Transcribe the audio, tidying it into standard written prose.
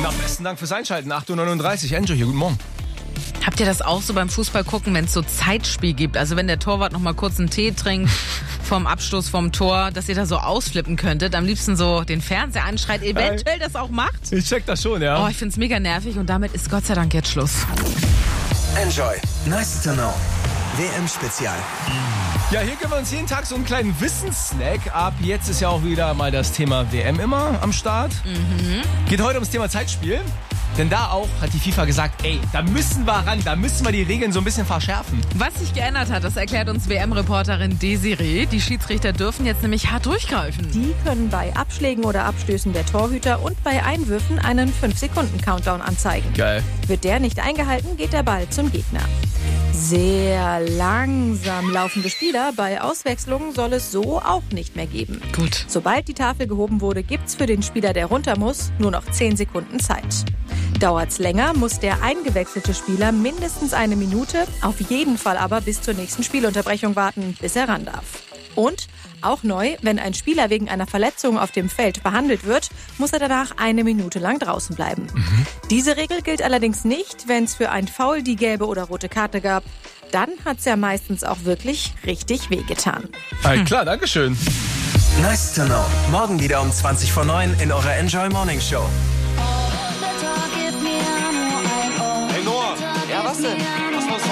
Ja, besten Dank fürs Einschalten. 8:39 Uhr. Enjoy hier, guten Morgen. Habt ihr das auch so beim Fußball gucken, wenn es so Zeitspiel gibt? Also wenn der Torwart noch mal kurz einen Tee trinkt vom Abstoß vom Tor, dass ihr da so ausflippen könntet, am liebsten so den Fernseher anschreit, eventuell das auch macht? Ich check das schon, ja. Oh, ich find's mega nervig und damit ist Gott sei Dank jetzt Schluss. Enjoy. Nice to know. WM-Spezial. Ja, hier gönnen wir uns jeden Tag so einen kleinen Wissenssnack. Ab jetzt ist ja auch wieder mal das Thema WM immer am Start. Geht heute ums Thema Zeitspiel. Denn da auch hat die FIFA gesagt, ey, da müssen wir ran, da müssen wir die Regeln so ein bisschen verschärfen. Was sich geändert hat, das erklärt uns WM-Reporterin Desiree. Die Schiedsrichter dürfen jetzt nämlich hart durchgreifen. Die können bei Abschlägen oder Abstößen der Torhüter und bei Einwürfen einen 5-Sekunden-Countdown anzeigen. Geil. Wird der nicht eingehalten, geht der Ball zum Gegner. Sehr langsam laufende Spieler bei Auswechslungen soll es so auch nicht mehr geben. Gut. Sobald die Tafel gehoben wurde, gibt's für den Spieler, der runter muss, nur noch 10 Sekunden Zeit. Dauert's länger, muss der eingewechselte Spieler mindestens 1 Minute, auf jeden Fall aber bis zur nächsten Spielunterbrechung warten, bis er ran darf. Und, auch neu, wenn ein Spieler wegen einer Verletzung auf dem Feld behandelt wird, muss er danach 1 Minute lang draußen bleiben. Diese Regel gilt allerdings nicht, wenn es für ein Foul die gelbe oder rote Karte gab. Dann hat's ja meistens auch wirklich richtig wehgetan. Klar, dankeschön. Nice to know. Morgen wieder um 8:20 in eurer Enjoy Morning Show. Hey Noah. Ja, was denn?